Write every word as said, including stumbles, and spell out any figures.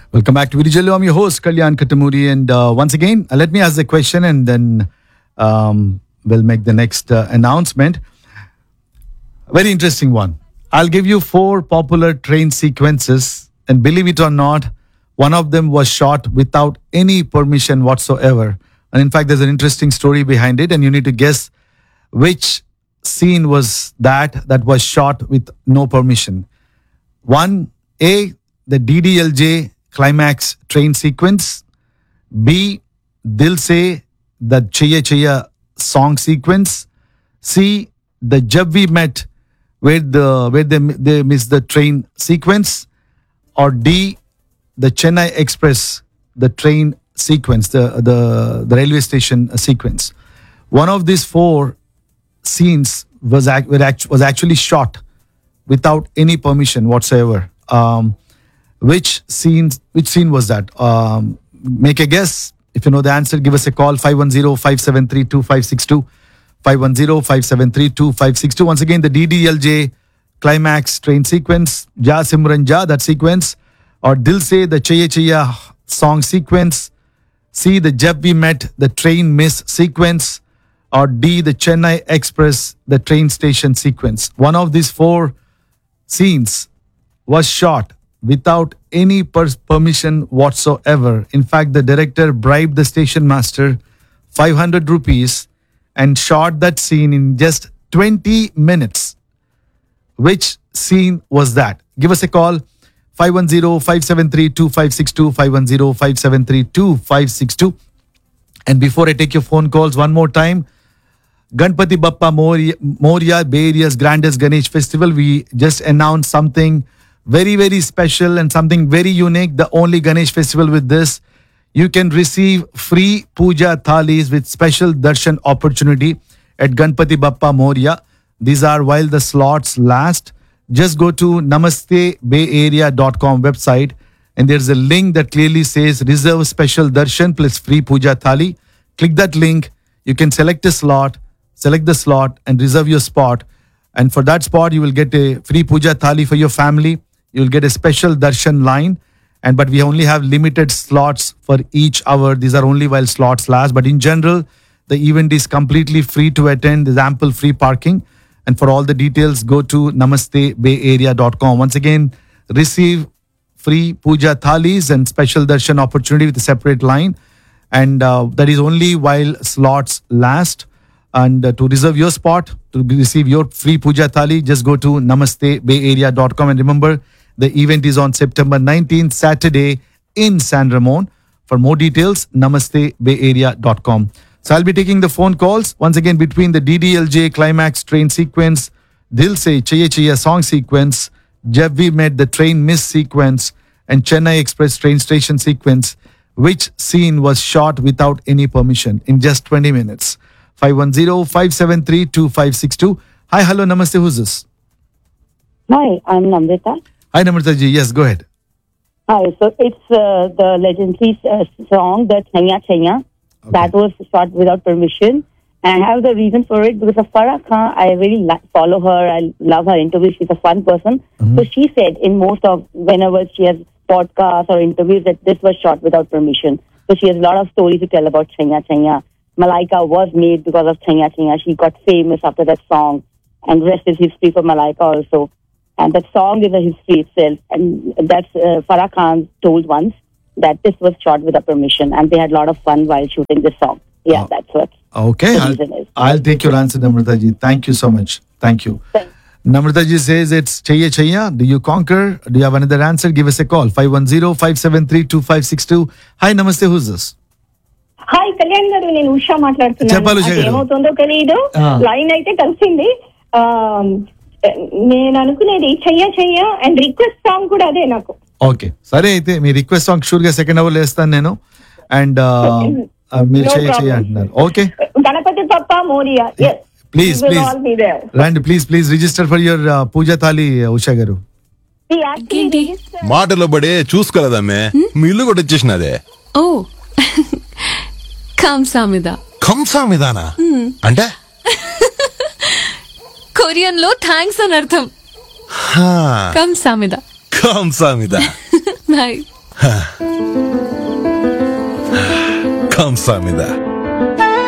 Welcome back to Virijallu. I'm your host, Kalyan Katamuri. And uh, once again, uh, let me ask the question and then um, we'll make the next uh, announcement. Very interesting one. I'll give you four popular train sequences. And believe it or not, one of them was shot without any permission whatsoever. And in fact, there's an interesting story behind it. And you need to guess which scene was that that was shot with no permission. One, A, the D D L J climax train sequence. B, Dil Se, the Chaya Chaya song sequence. C, the Jab We Met, where the where they they miss the train sequence. Or D, the Chennai Express, the train sequence, the the the railway station sequence. One of these four scenes was act, were act, was actually shot without any permission whatsoever. Um, which scenes? Which scene was that? Um, make a guess. If you know the answer, give us a call. five one zero, five seven three, two five six two. five one zero, five seven three, two five six two. Once again, the D D L J climax train sequence. Ja Simran Ja, that sequence. Or Dil Se, the Chaya Chaya song sequence. C, the Jab We Met, the train miss sequence. Or D, the Chennai Express, the train station sequence. One of these four scenes was shot without any per- permission whatsoever. In fact, the director bribed the station master five hundred rupees and shot that scene in just twenty minutes. Which scene was that? Give us a call. five one zero, five seven three, two five six two, five one zero, five seven three, two five six two. And before I take your phone calls one more time, Ganpati Bappa Moria, Moria, Bay Area's grandest Ganesh festival. We just announced something very, very special and something very unique. The only Ganesh festival with this. You can receive free puja thalis with special darshan opportunity at Ganpati Bappa Moria. These are while the slots last. Just go to namaste bay area dot com website and there's a link that clearly says reserve special darshan plus free puja thali. Click that link. You can select a slot, select the slot and reserve your spot. And for that spot, you will get a free puja thali for your family. You'll get a special darshan line. And but we only have limited slots for each hour. These are only while slots last. But in general, the event is completely free to attend. There's ample free parking. And for all the details, go to namaste bay area dot com. Once again, receive free puja thalis and special darshan opportunity with a separate line. And uh, that is only while slots last. And uh, to reserve your spot, to receive your free puja thali, just go to namaste bay area dot com. And remember, the event is on September nineteenth, Saturday in San Ramon. For more details, namaste bay area dot com. So I'll be taking the phone calls once again between the D D L J climax train sequence, Dil Se Chaya Chaya song sequence, Jab We Met the train miss sequence, and Chennai Express train station sequence. Which scene was shot without any permission in just twenty minutes? five one zero, five seven three, two five six two. Hi, hello, namaste. Who's this? Hi, I'm Namrita. Hi, Namrita ji. Yes, go ahead. Hi, so it's uh, the legendary uh, song, the Chaya Chaya. Okay. That was shot without permission. And I have the reason for it because of Farah Khan. I really li- follow her. I love her interviews. She's a fun person. Mm-hmm. So she said in most of, whenever she has podcasts or interviews, that this was shot without permission. So she has a lot of stories to tell about Chaya Chaya. Malaika was made because of Chaya Chaya. She got famous after that song. And rest is history for Malaika also. And that song is a history itself. And that's uh, Farah Khan told once that this was shot without permission. And they had a lot of fun while shooting this song. Yeah, oh. That's what okay. the I'll, reason is. I'll take your answer, Namrita ji. Thank you so much. Thank you. Thanks. Namrita ji says it's Chaya Chaya. Do you conquer? Do you have another answer? Give us a call. five one zero, five seven three, two five six two. Hi, namaste. Who's this? Hi Kalyan గారు, నేను ఉషా మాట్లాడుతున్నాను. చెప్పాలి ఉషా గారు. ఏమవుతుందో తెలియదు, line అయితే కలిసింది. నేను అనుకునేది చెయ్య చెయ్య అండ్ రిక్వెస్ట్ సాంగ్ కూడా అదే నాకు. ఓకే, సరే అయితే మీ రిక్వెస్ట్ సాంగ్ షూర్ గా సెకండ్ అవర్ లో వేస్తాను నేను. అండ్ మీరు చెయ్య చెయ్య అంటున్నారు. ఓకే, గణపతి పప్ప మోరియా. ప్లీజ్ ప్లీజ్ రండి, please please register for your పూజా థాలి ఉషా గారు. మాటలో పడే చూసుకోలేదమ్మే, మీ ఇల్లు కూడా వచ్చేసినదే. ఓ కంసామిద. కంసామిదానా అంటే కొరియన్ లో థ్యాంక్స్ అని అర్థం. కంసామిద. కంసామిద. కంసామిదా